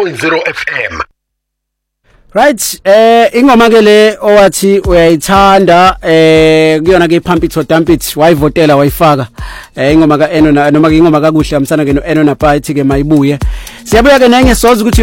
90.0 FM. Right, ingoma ke le owathi uyayithanda kuyona ke Pump It or Dump It wayivotela wayifaka ingoma ka Eno noma ingoma kakuhle amsana ke no Eno na Party ke mayibuye siyabuya ke nenye soza ukuthi